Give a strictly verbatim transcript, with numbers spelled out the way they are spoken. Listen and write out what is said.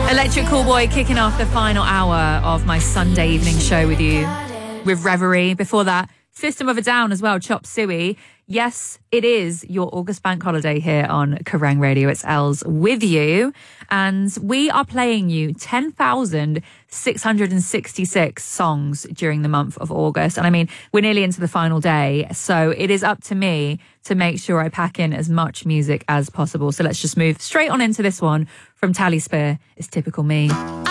Electric Callboy kicking off the final hour of my Sunday evening show with you with Reverie. Before that, System of a Down as well, Chop Suey. Yes, it is your August bank holiday here on Kerrang Radio. It's Els with you. And we are playing you ten thousand six hundred sixty-six songs during the month of August. And I mean, we're nearly into the final day. So it is up to me to make sure I pack in as much music as possible. So let's just move straight on into this one from Tally Spear. It's Typical Me.